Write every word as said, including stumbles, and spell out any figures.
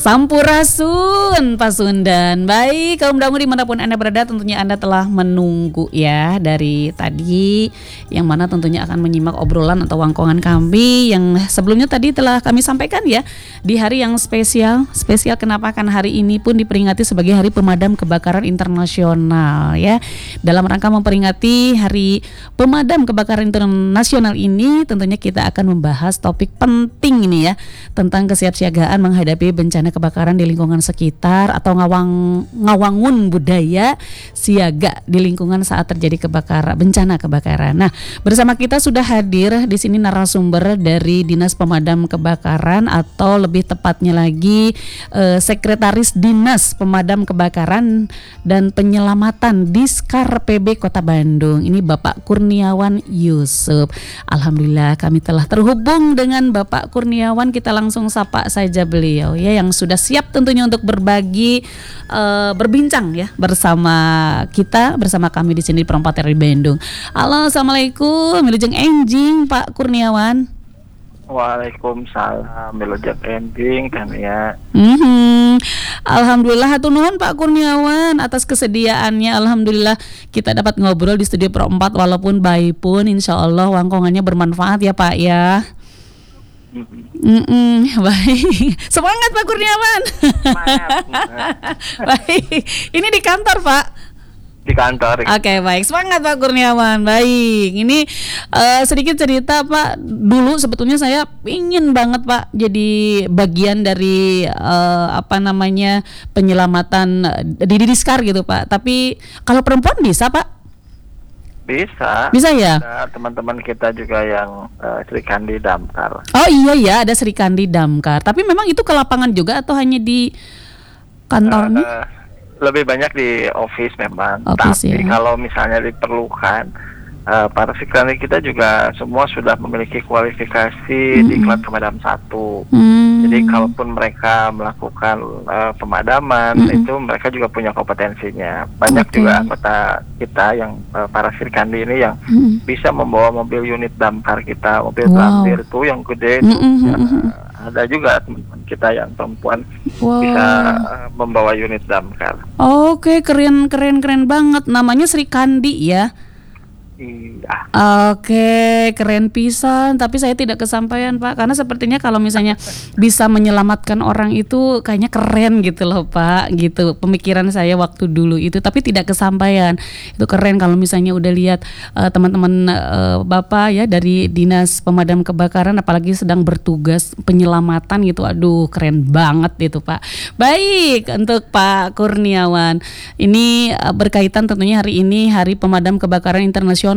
Sampurasun Pasundan. Baik, kaum dangu dimanapun Anda berada, tentunya Anda telah menunggu ya dari tadi, yang mana tentunya akan menyimak obrolan atau wangkongan kami yang sebelumnya tadi telah kami sampaikan ya, di hari yang spesial. Spesial kenapa? Karena hari ini pun diperingati sebagai Hari Pemadam Kebakaran Internasional ya. Dalam rangka memperingati Hari Pemadam Kebakaran Internasional ini, tentunya kita akan membahas topik penting ini ya, tentang kesiapsiagaan menghadapi bencana kebakaran di lingkungan sekitar atau ngawang ngawangun budaya siaga di lingkungan saat terjadi kebakaran, bencana kebakaran. Nah, bersama kita sudah hadir di sini narasumber dari Dinas Pemadam Kebakaran, atau lebih tepatnya lagi eh, Sekretaris Dinas Pemadam Kebakaran dan Penyelamatan Diskar P B Kota Bandung. Ini Bapak Kurniawan Yusuf. Alhamdulillah kami telah terhubung dengan Bapak Kurniawan. Kita langsung sapa saja beliau ya, yang sudah siap tentunya untuk berbagi uh, berbincang ya bersama kita, bersama kami di sini di Perempatan dari Bandung. Halo, assalamualaikum, Wilujeng Enjing Pak Kurniawan. Waalaikumsalam, Wilujeng Enjing kan ya. Mm-hmm. Alhamdulillah hatur nuhun Pak Kurniawan atas kesediaannya. Alhamdulillah kita dapat ngobrol di studio Perempat, walaupun bayi pun insya Allah wangkongannya bermanfaat ya Pak ya. Mm-mm, baik, semangat Pak Kurniawan. Semangat. Baik, ini di kantor Pak. Di kantor. Oke, okay, baik, semangat Pak Kurniawan. Baik, ini uh, sedikit cerita Pak. Dulu sebetulnya saya ingin banget Pak jadi bagian dari uh, apa namanya penyelamatan di Diskar gitu Pak. Tapi kalau perempuan bisa Pak? Bisa. Bisa ya? Ada teman-teman kita juga yang uh, Sri Kandi Damkar. Oh iya ya, ada Sri Kandi Damkar. Tapi memang itu ke lapangan juga atau hanya di kantor uh, nih? Lebih banyak di office memang. Office, Tapi ya. Kalau misalnya diperlukan, uh, para Sri Kandi kita juga semua sudah memiliki kualifikasi hmm. di Diklat Pemadam satu. Hmm. Jadi kalaupun mereka melakukan uh, pemadaman, hmm. itu mereka juga punya kompetensinya. Banyak okay. juga anggota kita yang uh, para Sri Kandi ini yang hmm. bisa membawa mobil unit damkar kita, mobil wow. damkar itu yang gede itu. Hmm. Uh, ada juga teman-teman kita yang perempuan wow. bisa uh, membawa unit damkar. Oke, okay, keren keren keren banget. Namanya Sri Kandi ya. Iya. Oke, keren pisan. Tapi saya tidak kesampaian Pak, karena sepertinya kalau misalnya bisa menyelamatkan orang itu kayaknya keren gitu loh Pak. Gitu pemikiran saya waktu dulu itu, tapi tidak kesampaian. Itu keren kalau misalnya udah lihat uh, teman-teman uh, Bapak ya dari Dinas Pemadam Kebakaran, apalagi sedang bertugas penyelamatan gitu. Aduh, keren banget itu Pak. Baik, untuk Pak Kurniawan, ini uh, berkaitan tentunya hari ini Hari Pemadam Kebakaran Internasional.